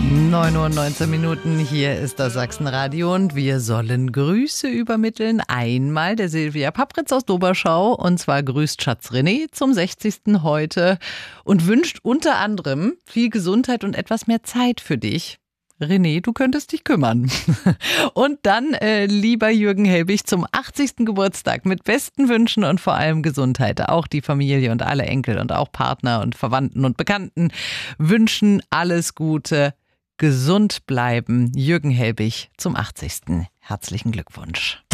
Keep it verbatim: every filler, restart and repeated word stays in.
neun Uhr neunzehn Minuten, hier ist das Sachsenradio und wir sollen Grüße übermitteln. Einmal der Silvia Papritz aus Doberschau, und zwar grüßt Schatz René zum sechzigsten heute und wünscht unter anderem viel Gesundheit und etwas mehr Zeit für dich. René, du könntest dich kümmern. Und dann, äh, lieber Jürgen Helbig, zum achtzigsten Geburtstag mit besten Wünschen und vor allem Gesundheit. Auch die Familie und alle Enkel und auch Partner und Verwandten und Bekannten wünschen alles Gute. Gesund bleiben. Jürgen Helbig zum achtzigsten Herzlichen Glückwunsch.